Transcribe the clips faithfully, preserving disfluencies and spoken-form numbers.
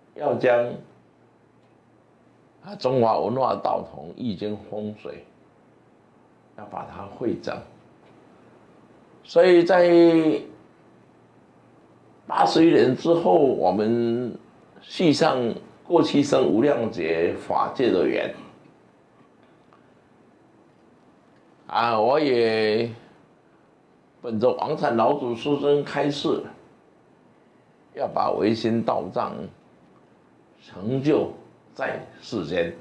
要将啊中华文化道统、易经风水，要把它汇整。所以在八十一年之后，我们续上过去生无量劫法界的缘啊，我也本着王禅老祖师尊开示，要把唯心道藏成就在世间，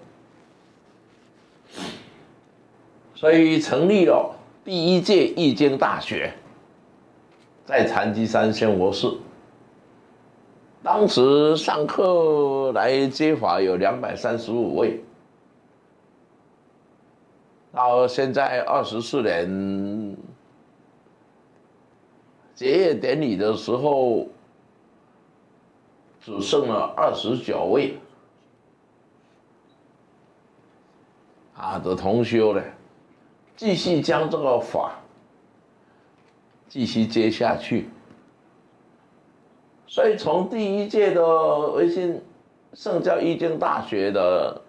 所以成立了第一届易经大学，在禅机山仙佛寺。当时上课来接法有两百三十五位，到现在二十四年结业典礼的时候，只剩了二十九位啊的同修呢，继续将这个法继续接下去。所以从第一届的唯心圣教易经大学的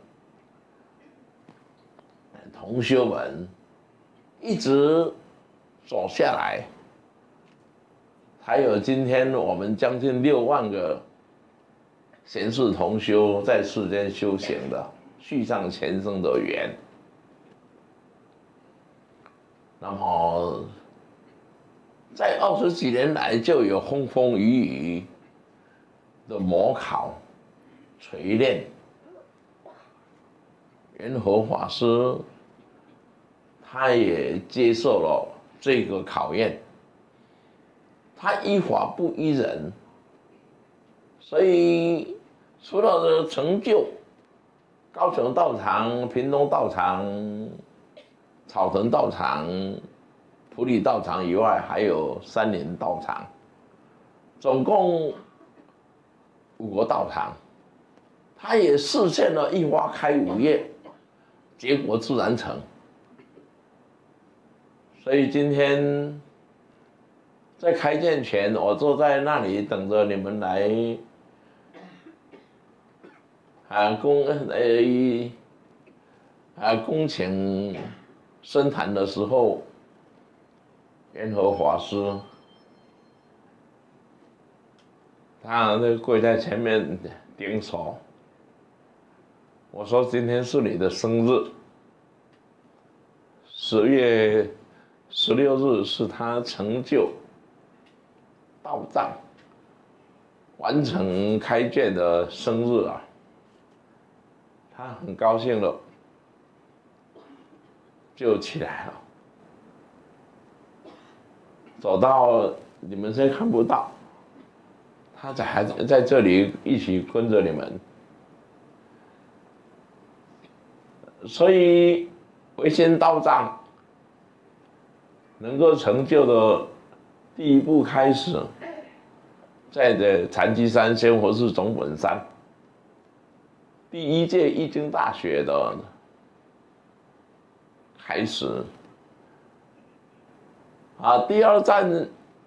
同修们，一直走下来，才有今天我们将近六万个贤士同修在世间修行的，续上前生的缘。那么在二十几年来，就有风风雨雨的模考、锤炼。圆和法师他也接受了这个考验，他依法不依人，所以除了成就高雄道场、屏东道场、草屯道场、埔里道场以外，还有三林道场，总共五个道场。他也实现了一花开五叶，结果自然成。所以今天在开建前，我坐在那里等着你们来啊恭呃啊恭请升坛的时候，圆和法师他那跪在前面顶手，我说今天是你的生日，十月十六日是他成就道藏、完成开卷的生日啊，他很高兴了，就起来了，走到你们现在看不到，他在还在这里一起跟着你们，所以唯心道藏能够成就的第一步开始，在的禅机山仙佛寺总本山第一届易经大学的开始啊，第二站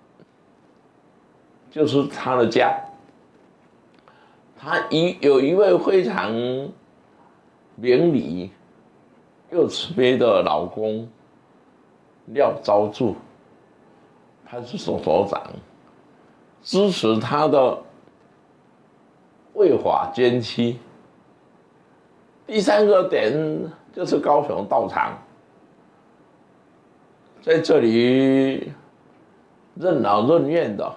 就是他的家，他一有一位非常明理又慈悲的老公廖昭柱派出所所长，支持他的为法捐躯。第三个点就是高雄道场，在这里任劳任怨的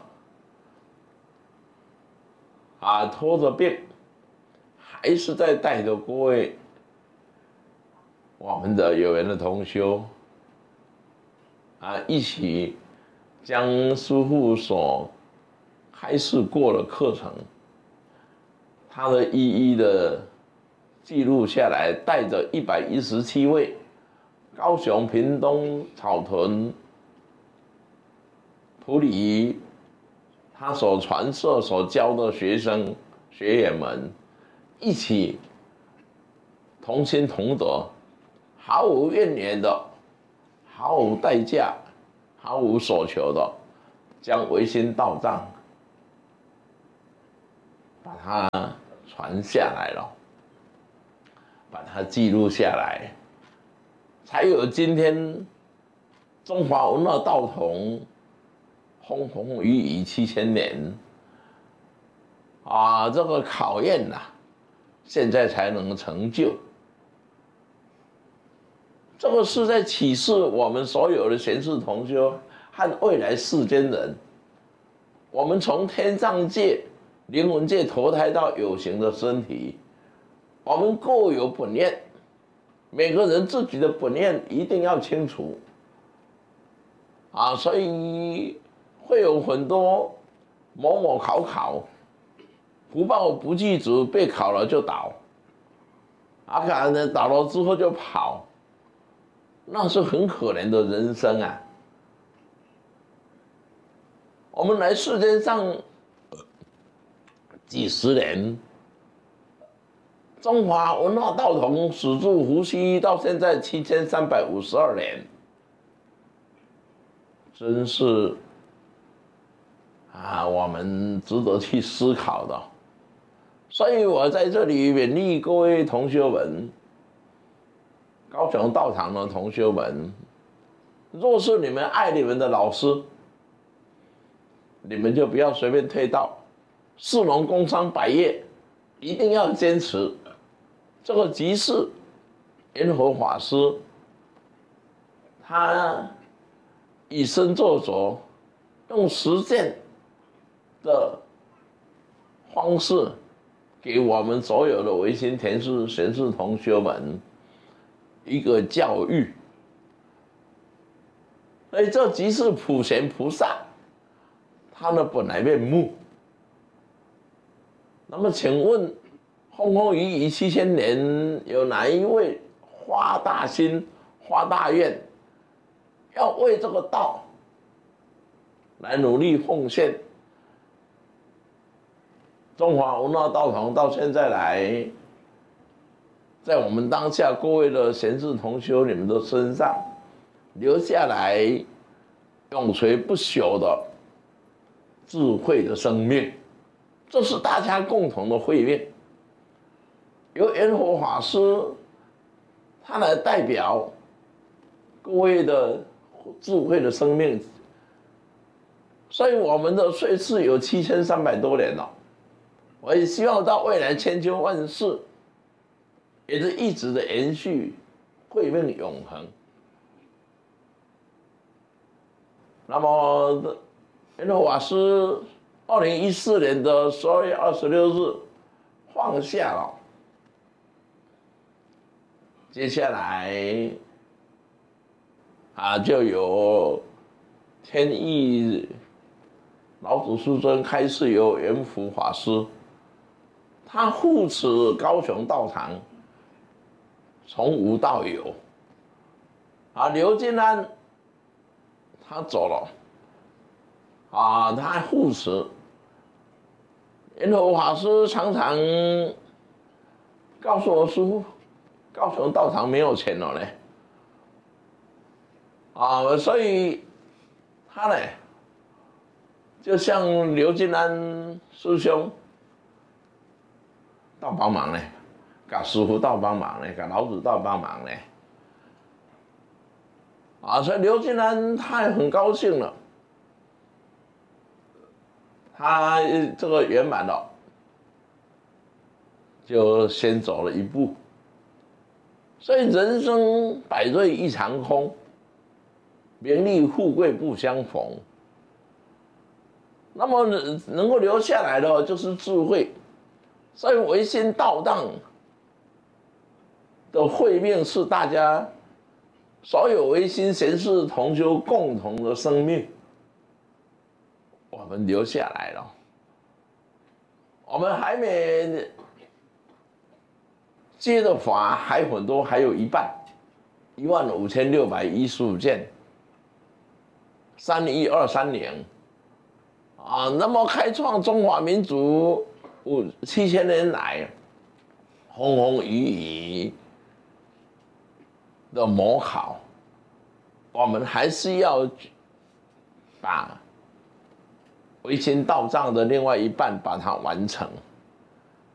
啊，拖着病，还是在带着各位我们的有缘的同修啊，一起将师父所开示过的课程，他的一一的记录下来，带着一百一十七位高雄、屏东、草屯、埔里，他所传授、所教的学生学员们，一起同心同德，毫无怨言的，毫无代价，毫无所求的，将唯心道藏把它传下来了，把它记录下来，才有今天中华文化道统风风雨雨七千年啊，这个考验呐、啊，现在才能成就。这个是在启示我们所有的贤士同修和未来世间人，我们从天上界、灵魂界投胎到有形的身体，我们各有本愿，每个人自己的本愿一定要清楚啊，所以会有很多某某考考，福报不具足，被考了就倒，啊，可能倒了之后就跑。那是很可怜的人生啊！我们来世间上几十年，中华文化道统始住伏羲到现在七千三百五十二年，真是啊，我们值得去思考的。所以我在这里勉励各位同学们。高雄道场的同学们，若是你们爱你们的老师，你们就不要随便退道，士农工商百业一定要坚持。这个即是圆佛法师，他以身作则，用实践的方式，给我们所有的维新田氏贤士同学们一个教育，所以这即是普贤菩萨他的本来面目。那么，请问，风风雨雨七千年，有哪一位发大心、发大愿，要为这个道来努力奉献？中华文化道统到现在来，在我们当下各位的贤士同修你们的身上留下来永垂不朽的智慧的生命，这是大家共同的慧命。由圆佛法师他来代表各位的智慧的生命，所以我们的岁次有七千三百多年了。我也希望到未来千秋万世，也是一直的延续，慧命永恒。那么，圆佛法师二零一四年的十二月二十六日放下了，接下来啊，就有天意老祖师尊开示，由圆福法师，他护持高雄道场，从无到有。啊，刘金安他走了，啊，他还护持。圆佛法师常常告诉我，师父，高雄道场没有钱了呢。啊，所以他呢，就向刘金安师兄到帮忙呢，给师父到帮忙呢，给老子到帮忙呢。啊，所以刘金安他也很高兴了，他这个圆满了，就先走了一步。所以人生百瑞一场空，名利富贵不相逢。那么能够留下来的就是智慧，所以唯心道当的慧命是大家所有唯心贤士同修共同的生命，我们留下来了。我们还没接的法还很多，还有一半，一万五千六百一十五件，三一二三年。啊，那么开创中华民族五七千年来，风风雨雨的模考，我们还是要把唯心道藏的另外一半把它完成。